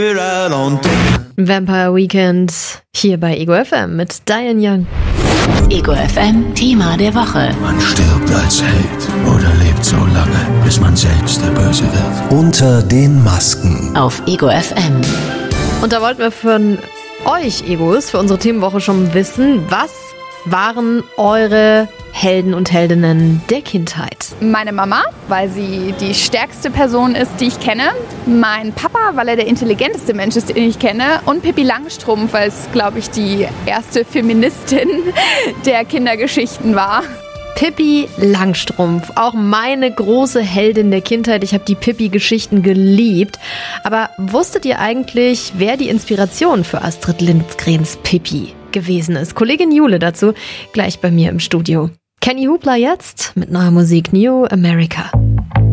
Vampire Weekend hier bei Ego FM mit Diane Young. Ego FM Thema der Woche. Man stirbt als Held oder lebt so lange, bis man selbst der Böse wird. Unter den Masken. Auf Ego FM. Und da wollten wir von euch, Egos, für unsere Themenwoche schon wissen, was waren eure Helden und Heldinnen der Kindheit? Meine Mama, weil sie die stärkste Person ist, die ich kenne. Mein Papa, weil er der intelligenteste Mensch ist, den ich kenne. Und Pippi Langstrumpf, weil es, glaube ich, die erste Feministin der Kindergeschichten war. Pippi Langstrumpf, auch meine große Heldin der Kindheit. Ich habe die Pippi-Geschichten geliebt. Aber wusstet ihr eigentlich, wer die Inspiration für Astrid Lindgrens Pippi gewesen ist? Kollegin Jule dazu gleich bei mir im Studio. Kenny Hoopla jetzt mit neuer Musik New America.